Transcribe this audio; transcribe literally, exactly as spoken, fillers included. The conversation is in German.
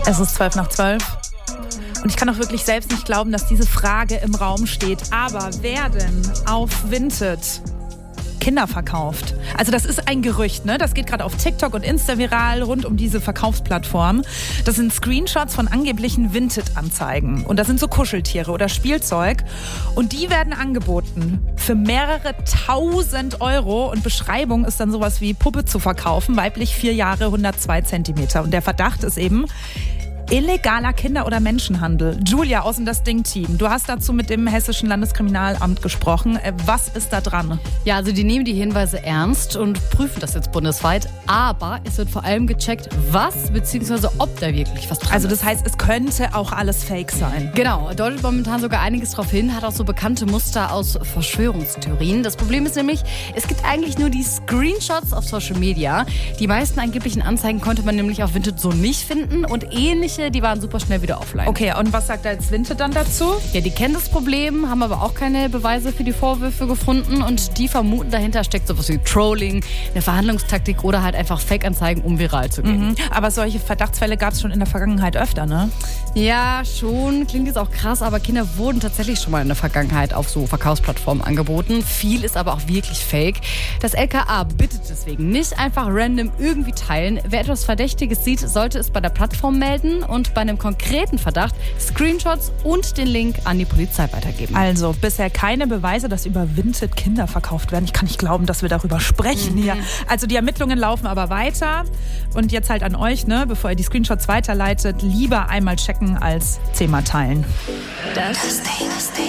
Es ist zwölf nach zwölf. Und ich kann auch wirklich selbst nicht glauben, dass diese Frage im Raum steht. Aber wer denn auf Vinted Kinder verkauft? Also das ist ein Gerücht, ne? Das geht gerade auf TikTok und Insta viral rund um diese Verkaufsplattform. Das sind Screenshots von angeblichen Vinted-Anzeigen. Und das sind so Kuscheltiere oder Spielzeug. Und die werden angeboten für mehrere tausend Euro. Und Beschreibung ist dann sowas wie Puppe zu verkaufen, weiblich vier Jahre, hundertzwei Zentimeter. Und der Verdacht ist eben illegaler Kinder- oder Menschenhandel. Julia aus dem Das Ding-Team, du hast dazu mit dem Hessischen Landeskriminalamt gesprochen. Was ist da dran? Ja, also die nehmen die Hinweise ernst und prüfen das jetzt bundesweit. Aber es wird vor allem gecheckt, was bzw. ob da wirklich was dran ist. Also das heißt, es könnte auch alles Fake sein. Genau, deutet momentan sogar einiges drauf hin, hat auch so bekannte Muster aus Verschwörungstheorien. Das Problem ist nämlich, es gibt eigentlich nur die Screenshots auf Social Media. Die meisten angeblichen Anzeigen konnte man nämlich auf Vinted so nicht finden und ähnliche, die waren super schnell wieder offline. Okay, und was sagt da jetzt Vinted dann dazu? Ja, die kennen das Problem, haben aber auch keine Beweise für die Vorwürfe gefunden und die vermuten, dahinter steckt sowas wie Trolling, eine Verhandlungstaktik oder halt einfach Fake-Anzeigen, um viral zu gehen. Mhm. Aber solche Verdachtsfälle gab es schon in der Vergangenheit öfter, ne? Ja, schon. Klingt jetzt auch krass, aber Kinder wurden tatsächlich schon mal in der Vergangenheit auf so Verkaufsplattformen angeboten. Viel ist aber auch wirklich Fake. Das L K A bittet deswegen nicht einfach random irgendwie teilen. Wer etwas Verdächtiges sieht, sollte es bei der Plattform melden und bei einem konkreten Verdacht Screenshots und den Link an die Polizei weitergeben. Also bisher keine Beweise, dass über Vinted Kinder verkauft werden. Ich kann nicht glauben, dass wir darüber sprechen mhm. hier. Also die Ermittlungen laufen aber weiter. Und jetzt halt an euch, ne, bevor ihr die Screenshots weiterleitet, lieber einmal checken als zehnmal teilen. Das